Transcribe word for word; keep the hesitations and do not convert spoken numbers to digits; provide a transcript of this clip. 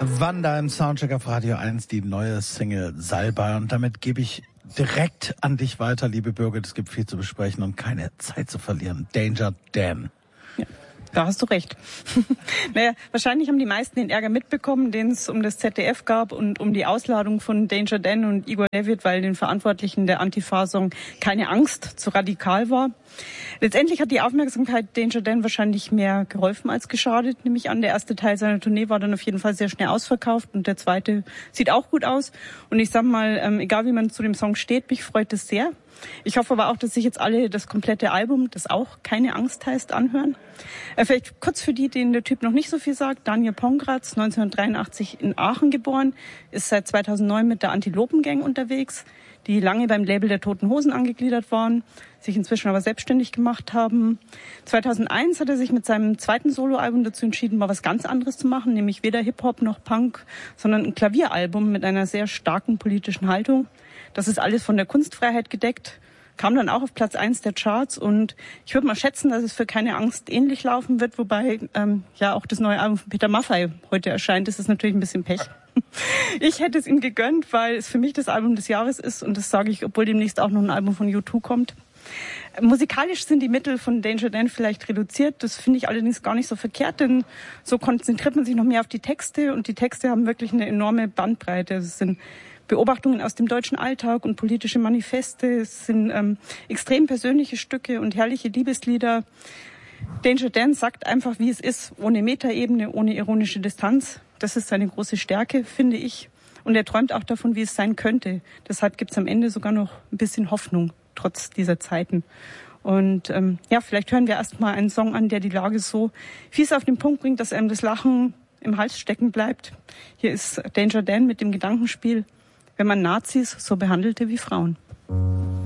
Wanda im Soundcheck auf Radio eins, die neue Single Salbei. Und damit gebe ich direkt an dich weiter, liebe Birgit. Es gibt viel zu besprechen und keine Zeit zu verlieren. Danger Dan. Ja. Da hast du recht. Naja, wahrscheinlich haben die meisten den Ärger mitbekommen, den es um das Z D F gab und um die Ausladung von Danger Dan und Igor Levit, weil den Verantwortlichen der Antifa-Song Keine Angst zu radikal war. Letztendlich hat die Aufmerksamkeit Danger Dan wahrscheinlich mehr geholfen als geschadet. Nämlich an, der erste Teil seiner Tournee war dann auf jeden Fall sehr schnell ausverkauft und der zweite sieht auch gut aus. Und ich sag mal, ähm, egal wie man zu dem Song steht, mich freut es sehr. Ich hoffe aber auch, dass sich jetzt alle das komplette Album, das auch Keine Angst heißt, anhören. Äh, vielleicht kurz für die, denen der Typ noch nicht so viel sagt. Daniel Pongratz, neunzehnhundertdreiundachtzig in Aachen geboren, ist seit zweitausendneun mit der Antilopen-Gang unterwegs, die lange beim Label der Toten Hosen angegliedert waren, sich inzwischen aber selbstständig gemacht haben. zweitausendeins hat er sich mit seinem zweiten Soloalbum dazu entschieden, mal was ganz anderes zu machen, nämlich weder Hip-Hop noch Punk, sondern ein Klavieralbum mit einer sehr starken politischen Haltung. Das ist alles von der Kunstfreiheit gedeckt, kam dann auch auf Platz eins der Charts und ich würde mal schätzen, dass es für Keine Angst ähnlich laufen wird, wobei ähm, ja auch das neue Album von Peter Maffay heute erscheint. Das ist natürlich ein bisschen Pech. Ich hätte es ihm gegönnt, weil es für mich das Album des Jahres ist und das sage ich, obwohl demnächst auch noch ein Album von U zwei kommt. Musikalisch sind die Mittel von Danger Dan vielleicht reduziert, das finde ich allerdings gar nicht so verkehrt, denn so konzentriert man sich noch mehr auf die Texte und die Texte haben wirklich eine enorme Bandbreite. Es sind Beobachtungen aus dem deutschen Alltag und politische Manifeste, es sind ähm, extrem persönliche Stücke und herrliche Liebeslieder. Danger Dan sagt einfach, wie es ist, ohne Metaebene, ohne ironische Distanz. Das ist seine große Stärke, finde ich. Und er träumt auch davon, wie es sein könnte. Deshalb gibt es am Ende sogar noch ein bisschen Hoffnung, trotz dieser Zeiten. Und ähm, ja, vielleicht hören wir erst mal einen Song an, der die Lage so fies auf den Punkt bringt, dass einem das Lachen im Hals stecken bleibt. Hier ist Danger Dan mit dem Gedankenspiel: Wenn man Nazis so behandelte wie Frauen.